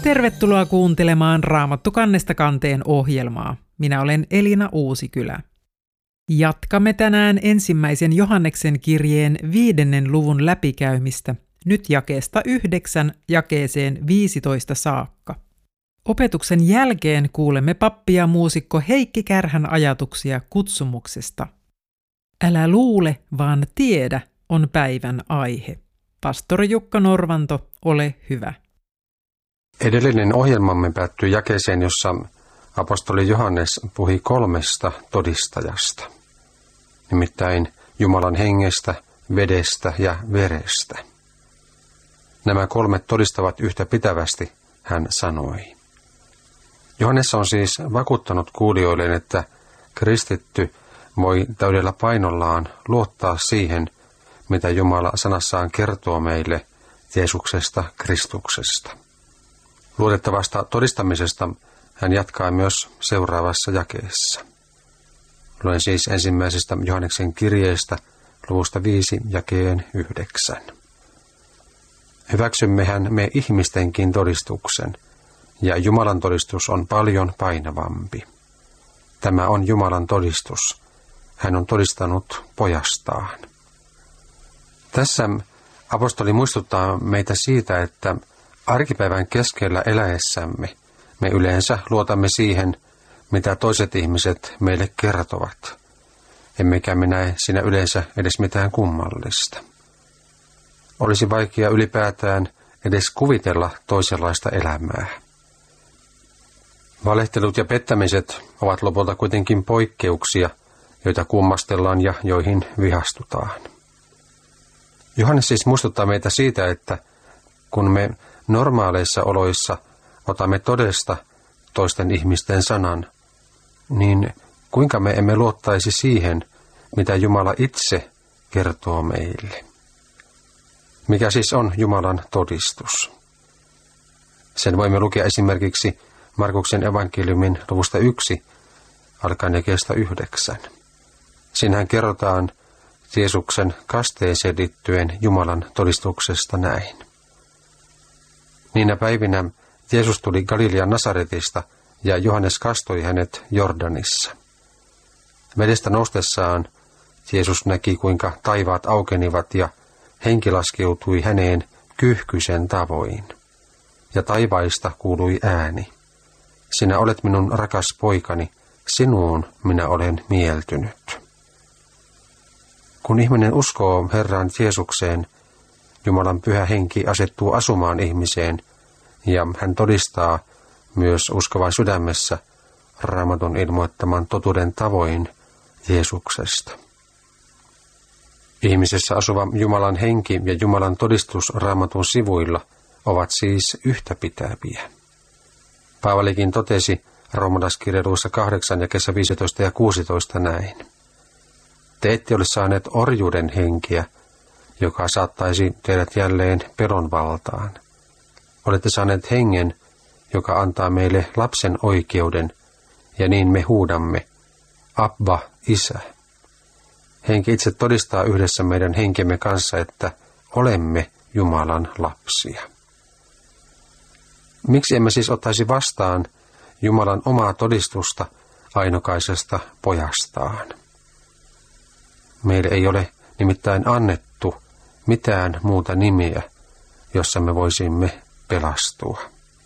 Tervetuloa kuuntelemaan Raamattu kannesta kanteen ohjelmaa. Minä olen Elina Uusikylä. Jatkamme tänään ensimmäisen Johanneksen kirjeen 5. luvun läpikäymistä, nyt jakeesta 9 jakeeseen 15 saakka. Opetuksen jälkeen kuulemme pappi ja muusikko Heikki Kärhän ajatuksia kutsumuksesta. Älä luule, vaan tiedä on päivän aihe. Pastori Jukka Norvanto, ole hyvä. Edellinen ohjelmamme päättyi jakeeseen, jossa apostoli Johannes puhui 3 todistajasta, nimittäin Jumalan hengestä, vedestä ja verestä. Nämä 3 todistavat yhtä pitävästi, hän sanoi. Johannes on siis vakuuttanut kuulijoilleen, että kristitty voi täydellä painollaan luottaa siihen, mitä Jumala sanassaan kertoo meille Jeesuksesta, Kristuksesta. Luotettavasta todistamisesta hän jatkaa myös seuraavassa jakeessa. Luen siis ensimmäisestä Johanneksen kirjeestä, luvusta 5, jakeen 9. Hyväksymmehän me ihmistenkin todistuksen, ja Jumalan todistus on paljon painavampi. Tämä on Jumalan todistus. Hän on todistanut pojastaan. Tässä apostoli muistuttaa meitä siitä, että arkipäivän keskellä eläessämme me yleensä luotamme siihen, mitä toiset ihmiset meille kertovat, emmekä me näe siinä yleensä edes mitään kummallista. Olisi vaikea ylipäätään edes kuvitella toisenlaista elämää. Valehtelut ja pettämiset ovat lopulta kuitenkin poikkeuksia, joita kummastellaan ja joihin vihastutaan. Johannes siis muistuttaa meitä siitä, että kun me normaaleissa oloissa otamme todesta toisten ihmisten sanan, niin kuinka me emme luottaisi siihen, mitä Jumala itse kertoo meille? Mikä siis on Jumalan todistus? Sen voimme lukea esimerkiksi Markuksen evankeliumin luvusta 1, alkaen jakeesta 9. Siinähän kerrotaan Jeesuksen kasteeseen liittyen Jumalan todistuksesta näin. Niinä päivinä Jeesus tuli Galilean Nasaretista ja Johannes kastoi hänet Jordanissa. Vedestä noustessaan Jeesus näki, kuinka taivaat aukenivat ja henki laskeutui häneen kyyhkyisen tavoin. Ja taivaista kuului ääni. Sinä olet minun rakas poikani, sinuun minä olen mieltynyt. Kun ihminen uskoo Herran Jeesukseen, Jumalan pyhä henki asettuu asumaan ihmiseen, ja hän todistaa myös uskovan sydämessä Raamatun ilmoittaman totuuden tavoin Jeesuksesta. Ihmisessä asuva Jumalan henki ja Jumalan todistus Raamatun sivuilla ovat siis yhtäpitäviä. Paavalikin totesi Roomalaiskirjeessä 8 jakeessa 15 ja 16 näin. Te ette ole saaneet orjuuden henkiä, joka saattaisi teidät jälleen pelon valtaan. Olette saaneet hengen, joka antaa meille lapsen oikeuden, ja niin me huudamme, Abba, Isä. Henki itse todistaa yhdessä meidän henkemme kanssa, että olemme Jumalan lapsia. Miksi emme siis ottaisi vastaan Jumalan omaa todistusta ainokaisesta pojastaan? Meille ei ole nimittäin annettu mitään muuta nimiä, jossa me voisimme pelastua.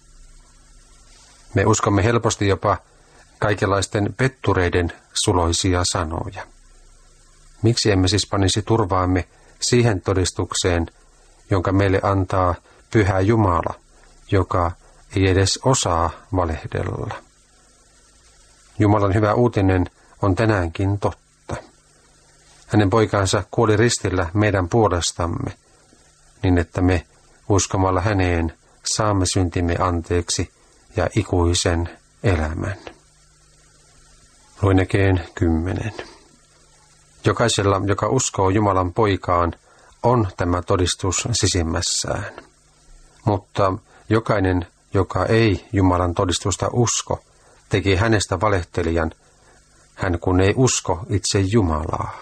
Me uskomme helposti jopa kaikenlaisten pettureiden suloisia sanoja. Miksi emme siis panisi turvaamme siihen todistukseen, jonka meille antaa pyhä Jumala, joka ei edes osaa valehdella? Jumalan hyvä uutinen on tänäänkin totta. Hänen poikansa kuoli ristillä meidän puolestamme, niin että me uskomalla häneen saamme syntimme anteeksi ja ikuisen elämän. Luen jakeen 10. Jokaisella, joka uskoo Jumalan poikaan, on tämä todistus sisimmässään. Mutta jokainen, joka ei Jumalan todistusta usko, teki hänestä valehtelijan, hän kun ei usko itse Jumalaa.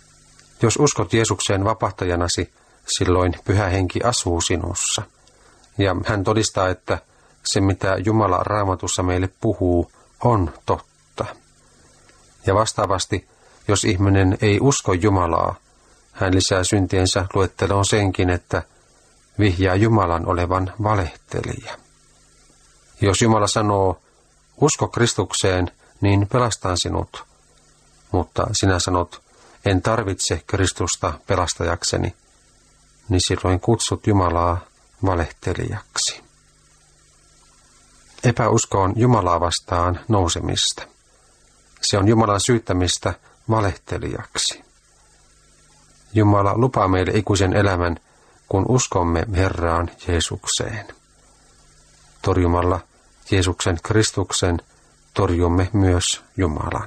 Jos uskot Jeesukseen vapahtajanasi, silloin Pyhä Henki asuu sinussa, Ja hän todistaa, että se mitä Jumala Raamatussa meille puhuu on totta. Ja vastaavasti, jos ihminen ei usko Jumalaa, hän lisää syntiensä luetteloon senkin, että vihjaa Jumalan olevan valehtelija. Jos Jumala sanoo, usko Kristukseen, niin pelastan sinut. Mutta sinä sanot, en tarvitse Kristusta pelastajakseni, niin silloin kutsut Jumalaa valehtelijaksi. Epäusko on Jumalaa vastaan nousemista. Se on Jumalan syyttämistä valehtelijaksi. Jumala lupaa meille ikuisen elämän, kun uskomme Herraan Jeesukseen. Torjumalla Jeesuksen Kristuksen torjumme myös Jumalan.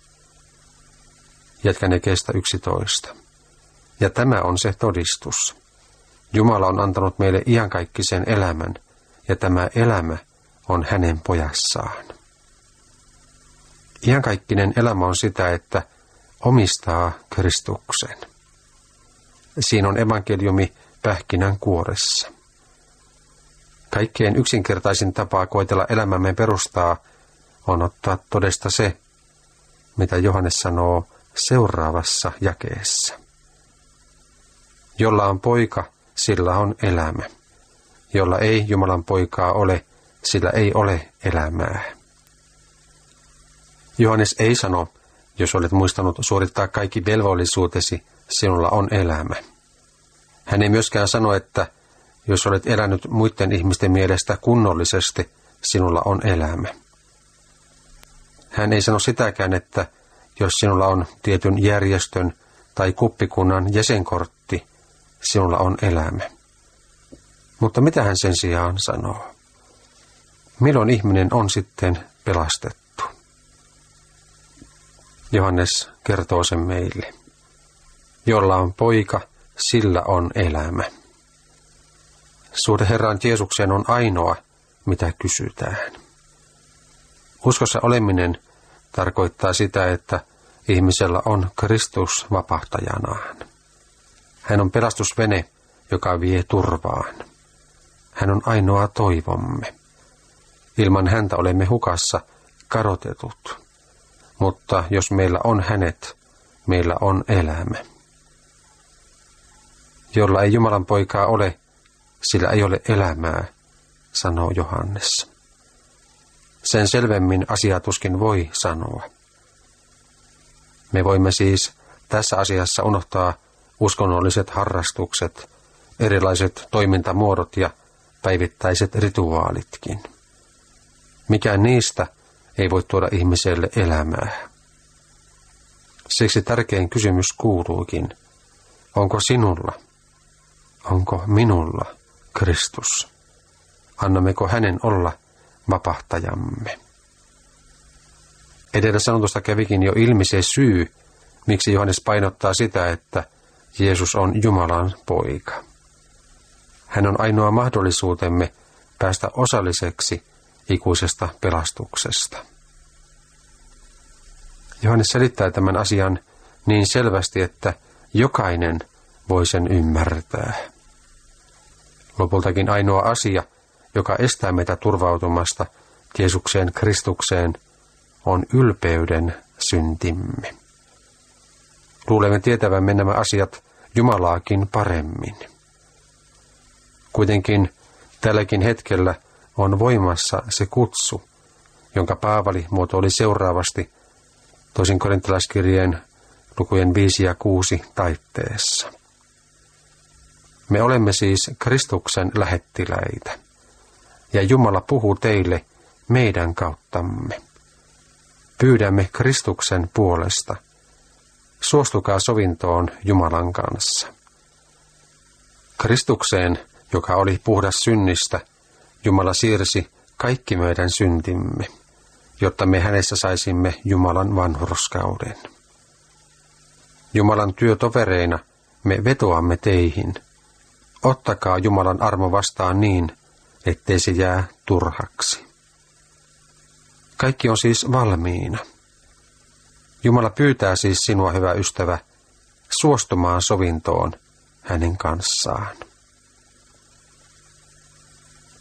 Jatkan jakeesta 11. Ja tämä on se todistus. Jumala on antanut meille iankaikkisen elämän, ja tämä elämä on hänen pojassaan. Iankaikkinen elämä on sitä, että omistaa Kristuksen. Siinä on evankeliumi pähkinän kuoressa. Kaikkein yksinkertaisin tapa koetella elämämme perustaa on ottaa todesta se, mitä Johannes sanoo seuraavassa jakeessa. Jolla on poika, sillä on elämä. Jolla ei Jumalan poikaa ole, sillä ei ole elämää. Johannes ei sano, jos olet muistanut suorittaa kaikki velvollisuutesi, sinulla on elämä. Hän ei myöskään sano, että jos olet elänyt muiden ihmisten mielestä kunnollisesti, sinulla on elämä. Hän ei sano sitäkään, että jos sinulla on tietyn järjestön tai kuppikunnan jäsenkortti, sinulla on elämä. Mutta mitä hän sen sijaan sanoo? Milloin ihminen on sitten pelastettu? Johannes kertoo sen meille. Jolla on poika, sillä on elämä. Suhde Herran Jeesukseen on ainoa, mitä kysytään. Uskossa oleminen tarkoittaa sitä, että ihmisellä on Kristus vapahtajanaan. Hän on pelastusvene, joka vie turvaan. Hän on ainoa toivomme. Ilman häntä olemme hukassa kadotetut. Mutta jos meillä on hänet, meillä on elämä. Jolla ei Jumalan poikaa ole, sillä ei ole elämää, sanoo Johannes. Sen selvemmin asiaa tuskin voi sanoa. Me voimme siis tässä asiassa unohtaa uskonnolliset harrastukset, erilaiset toimintamuodot ja päivittäiset rituaalitkin. Mikään niistä ei voi tuoda ihmiselle elämää. Siksi tärkein kysymys kuuluukin, onko sinulla, onko minulla Kristus? Annammeko hänen olla vapahtajamme? Edellä sanotusta kävikin jo ilmi se syy, miksi Johannes painottaa sitä, että Jeesus on Jumalan poika. Hän on ainoa mahdollisuutemme päästä osalliseksi ikuisesta pelastuksesta. Johannes selittää tämän asian niin selvästi, että jokainen voi sen ymmärtää. Lopultakin ainoa asia, joka estää meitä turvautumasta Jeesukseen Kristukseen, on ylpeyden syntimme. Luulemme tietävämme nämä asiat Jumalaakin paremmin. Kuitenkin tälläkin hetkellä on voimassa se kutsu, jonka Paavali muotoili seuraavasti toisin korintolaiskirjeen lukujen 5 ja 6 taitteessa. Me olemme siis Kristuksen lähettiläitä, ja Jumala puhuu teille meidän kauttamme. Pyydämme Kristuksen puolesta. Suostukaa sovintoon Jumalan kanssa. Kristukseen, joka oli puhdas synnistä, Jumala siirsi kaikki meidän syntimme, jotta me hänessä saisimme Jumalan vanhurskauden. Jumalan työtovereina me vetoamme teihin. Ottakaa Jumalan armo vastaan niin, ettei se jää turhaksi. Kaikki on siis valmiina. Jumala pyytää siis sinua, hyvä ystävä, suostumaan sovintoon hänen kanssaan.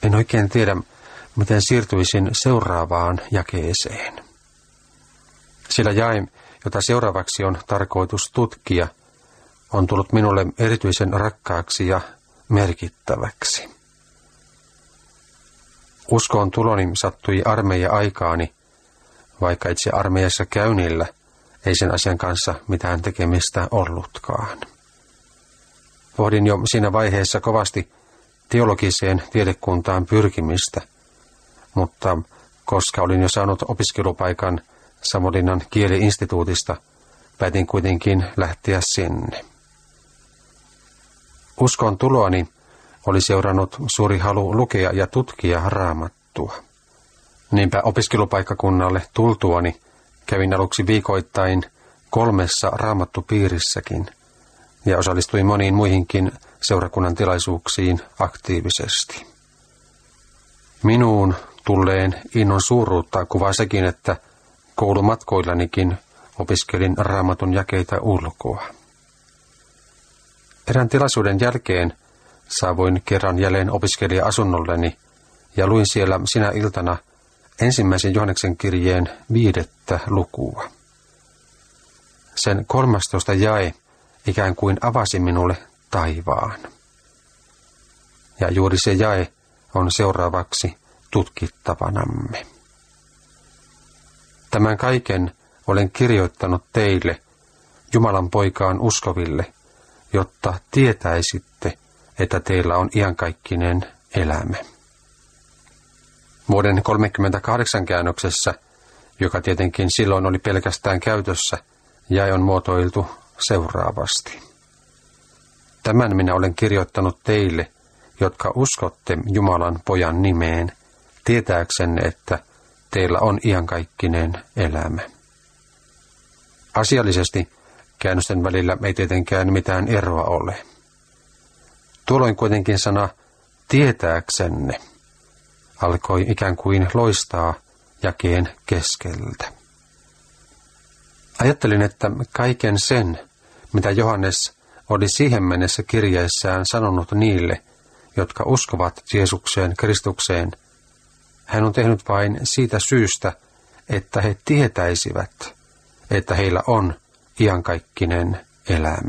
En oikein tiedä, miten siirtyisin seuraavaan jakeeseen. Sillä jae, jota seuraavaksi on tarkoitus tutkia, on tullut minulle erityisen rakkaaksi ja merkittäväksi. Uskoon tuloni sattui armeija-aikaani, vaikka itse armeijassa käynnillä ei sen asian kanssa mitään tekemistä ollutkaan. Pohdin jo siinä vaiheessa kovasti teologiseen tiedekuntaan pyrkimistä, mutta koska olin jo saanut opiskelupaikan Savonlinnan kieli-instituutista, päätin kuitenkin lähteä sinne. Uskon tuloani oli seurannut suuri halu lukea ja tutkia Raamattua. Niinpä opiskelupaikkakunnalle tultuani kävin aluksi viikoittain 3 raamattupiirissäkin ja osallistuin moniin muihinkin seurakunnan tilaisuuksiin aktiivisesti. Minuun tulleen innon suuruutta kuvaa sekin, että koulumatkoillanikin opiskelin Raamatun jakeita ulkoa. Erään tilaisuuden jälkeen saavuin kerran jälleen opiskelija-asunnolleni ja luin siellä sinä iltana ensimmäisen Johanneksen kirjeen 5. lukua. Sen 13. jae ikään kuin avasi minulle taivaan. Ja juuri se jae on seuraavaksi tutkittavanamme. Tämän kaiken olen kirjoittanut teille, Jumalan poikaan uskoville, jotta tietäisitte, että teillä on iankaikkinen elämä. Vuoden 1938 käännöksessä, joka tietenkin silloin oli pelkästään käytössä, jae on muotoiltu seuraavasti. Tämän minä olen kirjoittanut teille, jotka uskotte Jumalan pojan nimeen, tietääksenne, että teillä on iankaikkinen elämä. Asiallisesti käännösten välillä ei tietenkään mitään eroa ole. Tuolloin kuitenkin sana tietääksenne alkoi ikään kuin loistaa jakeen keskeltä. Ajattelin, että kaiken sen, mitä Johannes oli siihen mennessä kirjeissään sanonut niille, jotka uskovat Jeesukseen Kristukseen, hän on tehnyt vain siitä syystä, että he tietäisivät, että heillä on iankaikkinen elämä.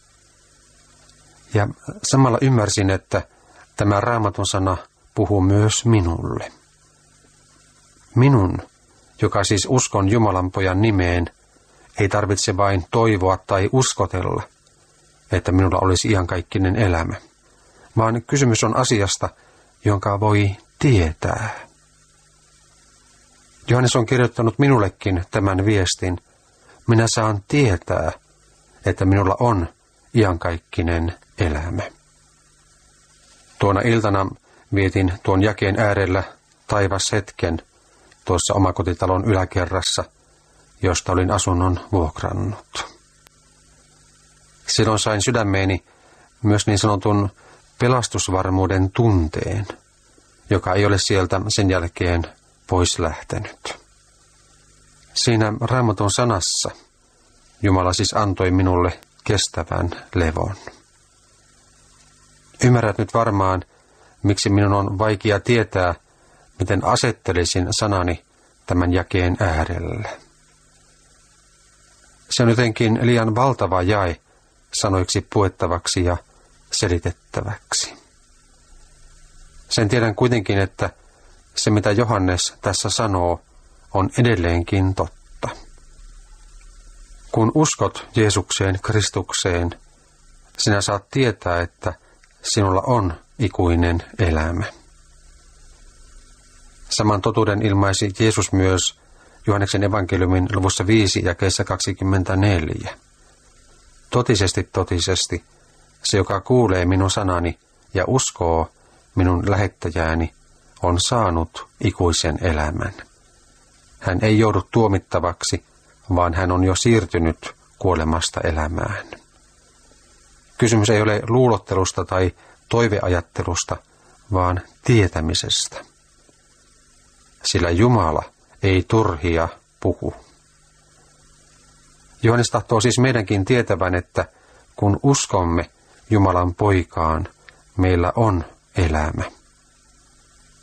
Ja samalla ymmärsin, että tämä Raamatun sana puhuu myös minulle. Minun, joka siis uskon Jumalan pojan nimeen, ei tarvitse vain toivoa tai uskotella, että minulla olisi iankaikkinen elämä, vaan kysymys on asiasta, jonka voi tietää. Johannes on kirjoittanut minullekin tämän viestin. Minä saan tietää, että minulla on iankaikkinen elämä. Tuona iltana vietin tuon jakeen äärellä taivashetken tuossa omakotitalon yläkerrassa, josta olin asunnon vuokrannut. Silloin sain sydämeeni myös niin sanotun pelastusvarmuuden tunteen, joka ei ole sieltä sen jälkeen pois lähtenyt. Siinä Raamatun sanassa Jumala siis antoi minulle kestävän levon. Ymmärrät nyt varmaan, miksi minun on vaikea tietää, miten asettelisin sanani tämän jakeen äärellä. Se on jotenkin liian valtava jae sanoiksi puettavaksi ja selitettäväksi. Sen tiedän kuitenkin, että se mitä Johannes tässä sanoo, on edelleenkin totta. Kun uskot Jeesukseen Kristukseen, sinä saat tietää, että sinulla on ikuinen elämä. Saman totuuden ilmaisi Jeesus myös Johanneksen evankeliumin luvussa 5 jakeessa 24. Totisesti, totisesti, se joka kuulee minun sanani ja uskoo minun lähettäjääni, on saanut ikuisen elämän. Hän ei joudu tuomittavaksi, vaan hän on jo siirtynyt kuolemasta elämään. Kysymys ei ole luulottelusta tai toiveajattelusta, vaan tietämisestä. Sillä Jumala ei turhia puhu. Johannes tahtoo siis meidänkin tietävän, että kun uskomme Jumalan poikaan, meillä on elämä.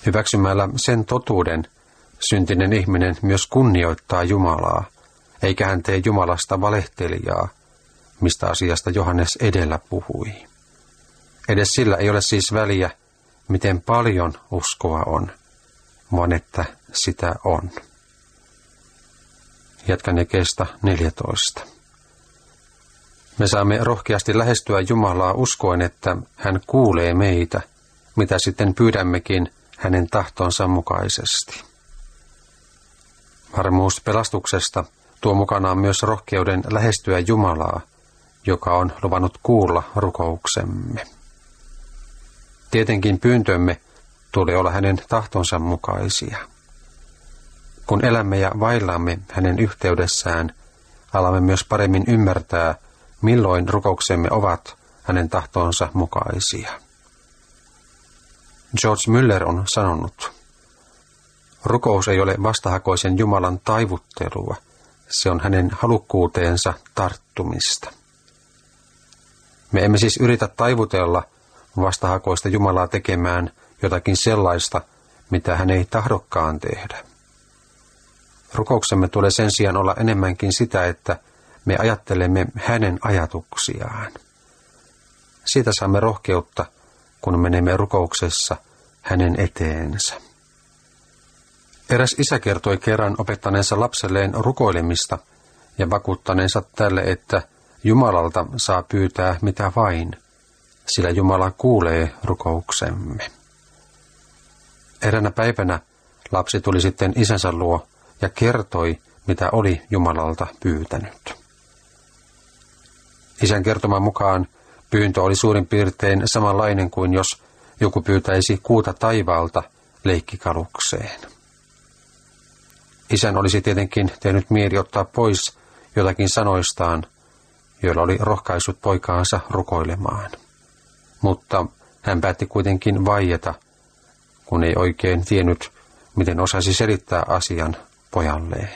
Hyväksymällä sen totuuden syntinen ihminen myös kunnioittaa Jumalaa, eikä hän tee Jumalasta valehtelijaa, mistä asiasta Johannes edellä puhui. Edes sillä ei ole siis väliä, miten paljon uskoa on, vaan että sitä on. Jatkan jakeesta 14. Me saamme rohkeasti lähestyä Jumalaa uskoen, että hän kuulee meitä, mitä sitten pyydämmekin hänen tahtonsa mukaisesti. Varmuus pelastuksesta tuo mukanaan myös rohkeuden lähestyä Jumalaa, joka on luvannut kuulla rukouksemme. Tietenkin pyyntömme tulee olla hänen tahtonsa mukaisia. Kun elämme ja vaillaamme hänen yhteydessään, alamme myös paremmin ymmärtää, milloin rukouksemme ovat hänen tahtonsa mukaisia. George Müller on sanonut, rukous ei ole vastahakoisen Jumalan taivuttelua, se on hänen halukkuuteensa tarttumista. Me emme siis yritä taivutella vastahakoista Jumalaa tekemään jotakin sellaista, mitä hän ei tahdokkaan tehdä. Rukouksemme tulee sen sijaan olla enemmänkin sitä, että me ajattelemme hänen ajatuksiaan. Siitä saamme rohkeutta, kun menemme rukouksessa hänen eteensä. Eräs isä kertoi kerran opettaneensa lapselleen rukoilemista ja vakuuttaneensa tälle, että Jumalalta saa pyytää mitä vain, sillä Jumala kuulee rukouksemme. Eräänä päivänä lapsi tuli sitten isänsä luo ja kertoi, mitä oli Jumalalta pyytänyt. Isän kertoman mukaan pyyntö oli suurin piirtein samanlainen kuin jos joku pyytäisi kuuta taivaalta leikkikalukseen. Isän olisi tietenkin tehnyt mieli ottaa pois jotakin sanoistaan, joilla oli rohkaissut poikaansa rukoilemaan. Mutta hän päätti kuitenkin vaieta, kun ei oikein tiennyt, miten osasi selittää asian pojalleen.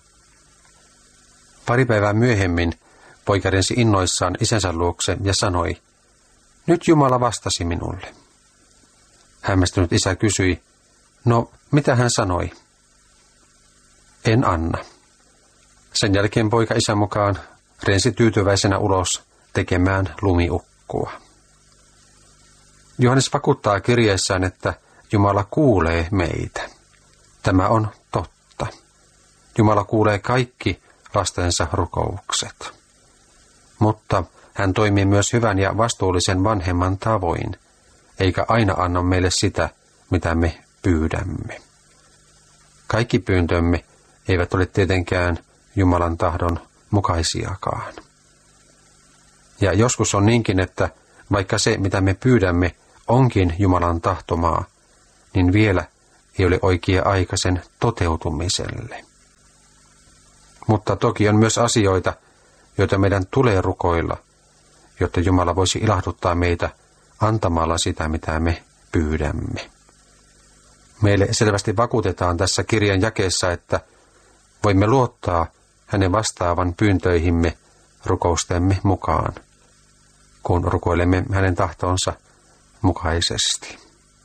Pari päivää myöhemmin poika rensi innoissaan isänsä luokse ja sanoi, nyt Jumala vastasi minulle. Hämmästynyt isä kysyi, no mitä hän sanoi? En anna. Sen jälkeen poika isän mukaan rensi tyytyväisenä ulos tekemään lumiukkua. Johannes vakuuttaa kirjeessään, että Jumala kuulee meitä. Tämä on totta. Jumala kuulee kaikki lastensa rukoukset. Mutta hän toimii myös hyvän ja vastuullisen vanhemman tavoin, eikä aina anna meille sitä, mitä me pyydämme. Kaikki pyyntömme eivät ole tietenkään Jumalan tahdon mukaisiakaan. Ja joskus on niinkin, että vaikka se, mitä me pyydämme, onkin Jumalan tahtomaa, niin vielä ei ole oikea aika sen toteutumiselle. Mutta toki on myös asioita, joita meidän tulee rukoilla, jotta Jumala voisi ilahduttaa meitä antamalla sitä, mitä me pyydämme. Meille selvästi vakuutetaan tässä kirjan jakeessa, että voimme luottaa hänen vastaavan pyyntöihimme rukoustemme mukaan, kun rukoilemme hänen tahtonsa mukaisesti.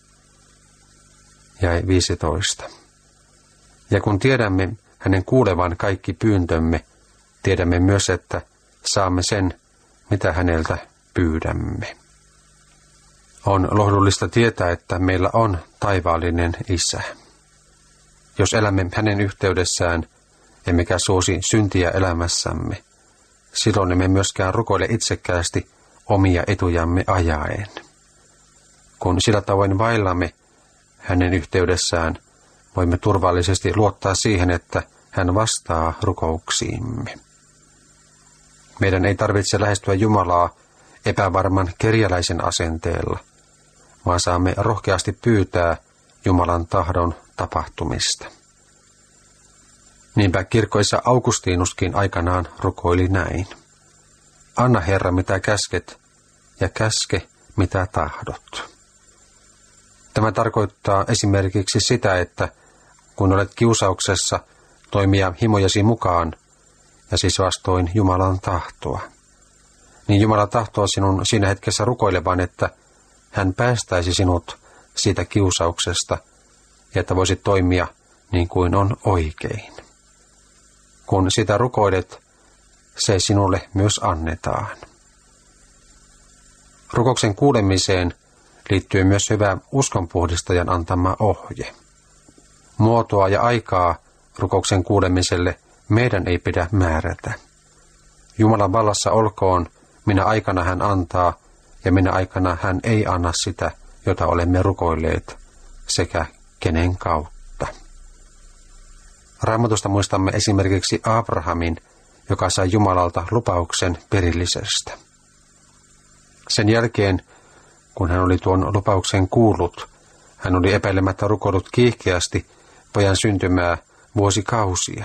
Jae 15. Ja kun tiedämme hänen kuulevan kaikki pyyntömme, tiedämme myös, että saamme sen, mitä häneltä pyydämme. On lohdullista tietää, että meillä on taivaallinen Isä. Jos elämme hänen yhteydessään, emmekä suosi syntiä elämässämme, silloin emme myöskään rukoile itsekkäästi omia etujamme ajaen. Kun sillä tavoin vaillamme hänen yhteydessään, voimme turvallisesti luottaa siihen, että hän vastaa rukouksiimme. Meidän ei tarvitse lähestyä Jumalaa epävarman kerjäläisen asenteella, vaan saamme rohkeasti pyytää Jumalan tahdon tapahtumista. Niinpä kirkkoissa Augustinuskin aikanaan rukoili näin. Anna Herra mitä käsket, ja käske mitä tahdot. Tämä tarkoittaa esimerkiksi sitä, että kun olet kiusauksessa, toimia himojesi mukaan, ja siis vastoin Jumalan tahtoa. Niin Jumala tahtoo sinun siinä hetkessä rukoilevan, että hän päästäisi sinut siitä kiusauksesta ja että voisit toimia niin kuin on oikein. Kun sitä rukoilet, se sinulle myös annetaan. Rukouksen kuulemiseen liittyy myös hyvä uskonpuhdistajan antama ohje. Muotoa ja aikaa rukouksen kuulemiselle meidän ei pidä määrätä. Jumalan vallassa olkoon, minä aikana hän antaa ja minä aikana hän ei anna sitä, jota olemme rukoilleet, sekä kenen kautta. Raamatusta muistamme esimerkiksi Abrahamin, joka sai Jumalalta lupauksen perillisestä. Sen jälkeen, kun hän oli tuon lupauksen kuullut, hän oli epäilemättä rukoillut kiihkeästi pojan syntymää vuosikausia.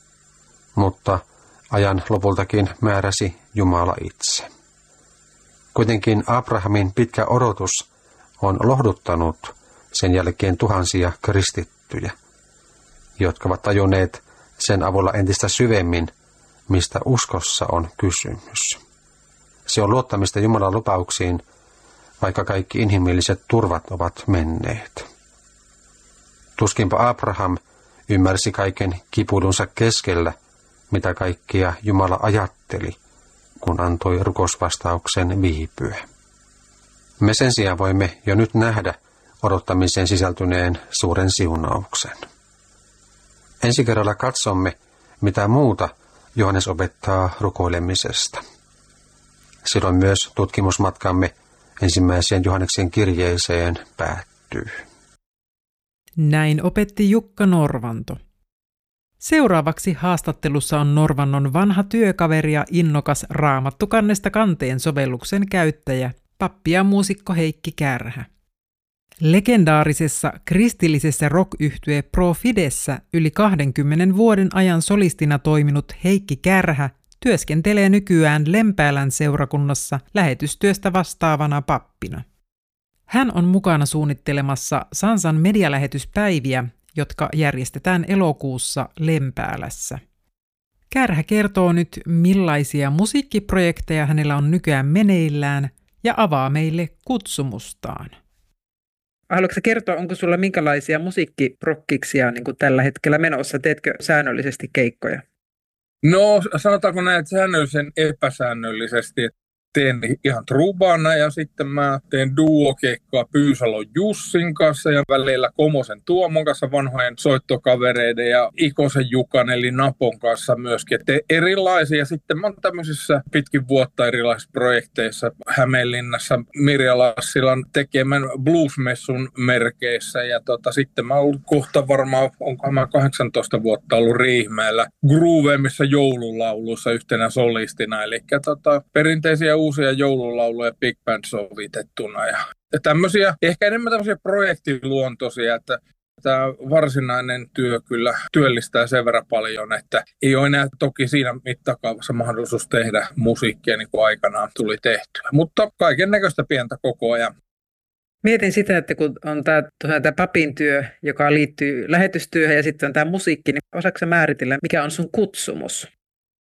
Mutta ajan lopultakin määräsi Jumala itse. Kuitenkin Abrahamin pitkä odotus on lohduttanut sen jälkeen tuhansia kristittyjä, jotka ovat tajunneet sen avulla entistä syvemmin, mistä uskossa on kysymys. Se on luottamista Jumalan lupauksiin, vaikka kaikki inhimilliset turvat ovat menneet. Tuskinpa Abraham ymmärsi kaiken kipuilunsa keskellä, mitä kaikkia Jumala ajatteli, kun antoi rukousvastauksen viipyä. Me sen sijaan voimme jo nyt nähdä odottamiseen sisältyneen suuren siunauksen. Ensi kerralla katsomme, mitä muuta Johannes opettaa rukoilemisesta. Silloin myös tutkimusmatkamme ensimmäiseen Johanneksen kirjeeseen päättyy. Näin opetti Jukka Norvanto. Seuraavaksi haastattelussa on Norvannon vanha työkaveri ja innokas Raamattu kannesta kanteen sovelluksen käyttäjä, pappi ja muusikko Heikki Kärhä. Legendaarisessa kristillisessä rock-yhtye Pro Fidessä yli 20 vuoden ajan solistina toiminut Heikki Kärhä työskentelee nykyään Lempäälän seurakunnassa lähetystyöstä vastaavana pappina. Hän on mukana suunnittelemassa Sansan medialähetyspäiviä, jotka järjestetään elokuussa Lempäälässä. Kärhä kertoo nyt, millaisia musiikkiprojekteja hänellä on nykyään meneillään ja avaa meille kutsumustaan. Haluatko kertoa, onko sulla minkälaisia musiikkiprokkiksia niin kuin tällä hetkellä menossa? Teetkö säännöllisesti keikkoja? No, sanotaanko näin, että säännöllisen epäsäännöllisesti. Teen ihan trubana ja sitten mä teen duokeikkaa Pyysalon Jussin kanssa ja välillä Komosen Tuomon kanssa, vanhojen soittokavereiden ja Ikosen Jukan eli Napon kanssa myöskin. Teen erilaisia. Sitten mä oon tämmöisissä pitkin vuotta erilaisissa projekteissa Hämeenlinnassa Mirja Lassilan tekemän bluesmessun merkeissä ja sitten mä oon ollut kohta varmaan, onkohan mä 18 vuotta ollut Riihimäellä Groovemissa joululauluissa yhtenä solistina. Eli perinteisiä uusia joululauluja big band sovitettuna ja tämmöisiä, ehkä enemmän tämmöisiä projektiluontoisia, että tämä varsinainen työ kyllä työllistää sen verran paljon, että ei ole enää toki siinä mittakaavassa mahdollisuus tehdä musiikkia niin kuin aikanaan tuli tehtyä, mutta kaiken näköistä pientä koko ajan. Mietin sitä, että kun on tämä papin työ, joka liittyy lähetystyöhön ja sitten on tämä musiikki, niin osaatko sä määritellä, mikä on sun kutsumus?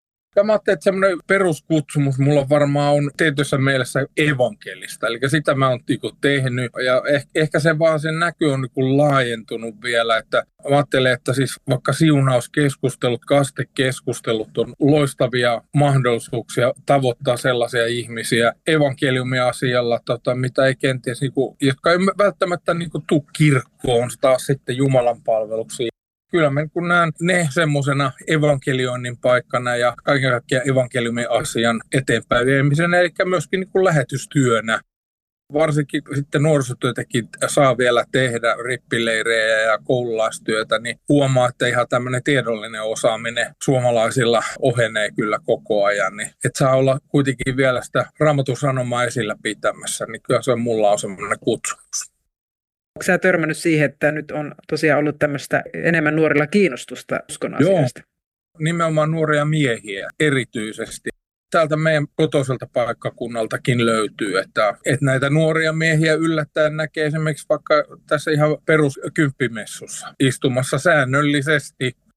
Mä ajattelin, että semmoinen peruskutsumus mulla varmaan on tietyssä mielessä evankelista, eli sitä mä oon tehnyt, ja ehkä se vaan sen näky on laajentunut vielä, että mä ajattelen, että siis vaikka siunauskeskustelut, kastekeskustelut on loistavia mahdollisuuksia tavoittaa sellaisia ihmisiä evankeliumi-asialla, mitä ei kenties, jotka ei välttämättä tule kirkkoon taas sitten Jumalan palveluksiin. Kyllä mä kun näen ne semmoisena evankelioinnin paikkana ja kaiken kaikkiaan evankeliumin asian eteenpäin viemisenä, eli myöskin lähetystyönä. Varsinkin sitten nuorisotyötäkin saa vielä tehdä rippileirejä ja koululaistyötä, niin huomaa, että ihan tämmöinen tiedollinen osaaminen suomalaisilla ohenee kyllä koko ajan. Niin, että saa olla kuitenkin vielä sitä Raamatun sanomaa esillä pitämässä, niin kyllä se mulla on semmoinen kutsumus. Onko sä törmännyt siihen, että nyt on tosiaan ollut tämmöistä enemmän nuorilla kiinnostusta uskon asiasta? Joo, nimenomaan nuoria miehiä erityisesti. Täältä meidän kotoiselta paikkakunnaltakin löytyy, että näitä nuoria miehiä yllättäen näkee esimerkiksi vaikka tässä ihan peruskymppimessussa istumassa säännöllisesti.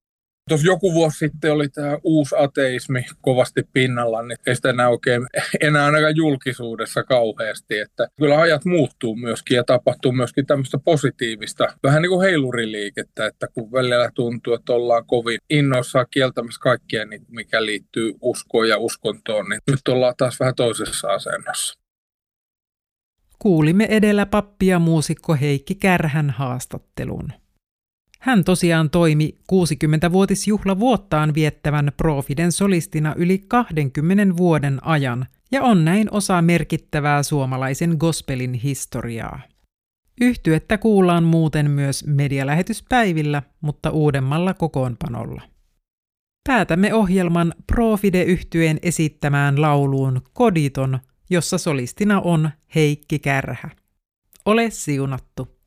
Tuossa joku vuosi sitten oli tämä uusi ateismi kovasti pinnalla, niin ei sitä enää ainakaan julkisuudessa kauheasti. Että kyllä ajat muuttuu myöskin ja tapahtuu myöskin tämmöistä positiivista, vähän niin kuin heiluriliikettä, että kun välillä tuntuu, että ollaan kovin innoissaan kieltämässä kaikkea, niin mikä liittyy uskoon ja uskontoon, niin nyt ollaan taas vähän toisessa asennossa. Kuulimme edellä pappi ja muusikko Heikki Kärhän haastattelun. Hän tosiaan toimi 60-vuotisjuhlavuottaan viettävän Profiden solistina yli 20 vuoden ajan ja on näin osa merkittävää suomalaisen gospelin historiaa. Yhtyettä kuullaan muuten myös medialähetyspäivillä, mutta uudemmalla kokoonpanolla. Päätämme ohjelman Profide-yhtyeen esittämään lauluun Koditon, jossa solistina on Heikki Kärhä. Ole siunattu!